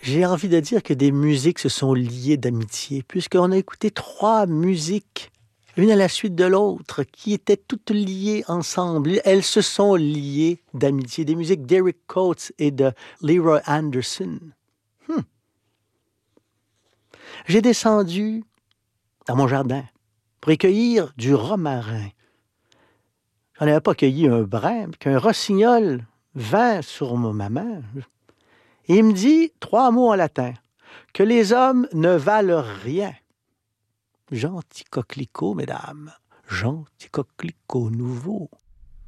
J'ai envie de dire que des musiques se sont liées d'amitié, puisqu'on a écouté 3 musiques, une à la suite de l'autre, qui étaient toutes liées ensemble. Elles se sont liées d'amitié. Des musiques d'Eric Coates et de Leroy Anderson. Hmm. J'ai descendu dans mon jardin pour y cueillir du romarin. J'en avais pas cueilli un brin, qu'un rossignol vint sur ma main. Et il me dit 3 mots en latin. Que les hommes ne valent rien. Gentil coquelicot, mesdames. Gentil coquelicot nouveau.